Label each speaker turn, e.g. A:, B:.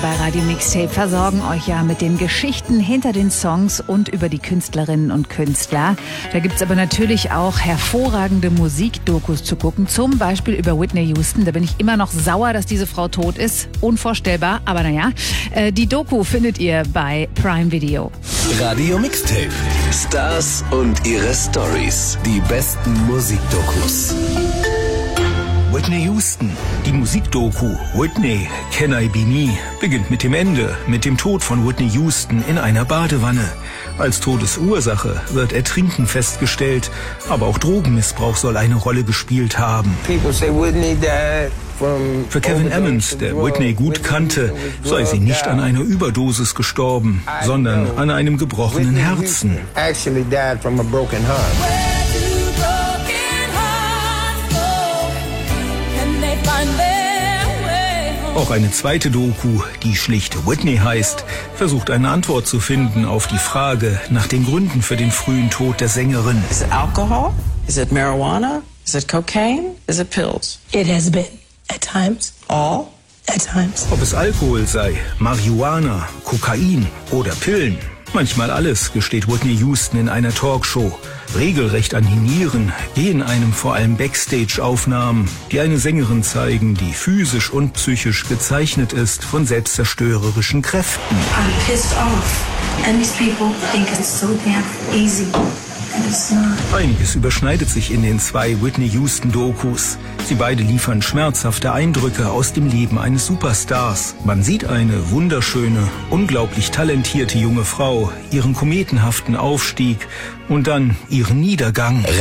A: Bei Radio Mixtape versorgen euch ja mit den Geschichten hinter den Songs und über die Künstlerinnen und Künstler. Da gibt's aber natürlich auch hervorragende Musikdokus zu gucken, zum Beispiel über Whitney Houston. Da bin ich immer noch sauer, dass diese Frau tot ist. Unvorstellbar, aber naja. Die Doku findet ihr bei Prime Video.
B: Radio Mixtape. Stars und ihre Stories. Die besten Musikdokus.
C: Whitney Houston. Die Musikdoku Whitney, Can I Be Me beginnt mit dem Ende, mit dem Tod von Whitney Houston in einer Badewanne. Als Todesursache wird Ertrinken festgestellt, aber auch Drogenmissbrauch soll eine Rolle gespielt haben. Für Kevin Emmons, der Whitney gut kannte, sei sie nicht an einer Überdosis gestorben, sondern an einem gebrochenen Herzen. Auch eine zweite Doku, die schlicht Whitney heißt, versucht eine Antwort zu finden auf die Frage nach den Gründen für den frühen Tod der Sängerin.
D: Is it alcohol? Is it marijuana? Is it cocaine? Is it pills?
E: It has been, at times.
D: All?
E: At times.
C: Ob es Alkohol sei, Marihuana, Kokain oder Pillen. Manchmal alles, gesteht Whitney Houston in einer Talkshow. Regelrecht an die Nieren gehen einem vor allem Backstage-Aufnahmen, die eine Sängerin zeigen, die physisch und psychisch gezeichnet ist von selbstzerstörerischen Kräften.
E: I'm pissed off. And these people think it's so damn easy. And it's not.
C: Einiges überschneidet sich in den zwei Whitney Houston-Dokus. Sie beide liefern schmerzhafte Eindrücke aus dem Leben eines Superstars. Man sieht eine wunderschöne, unglaublich talentierte junge Frau, ihren kometenhaften Aufstieg und dann ihren Niedergang.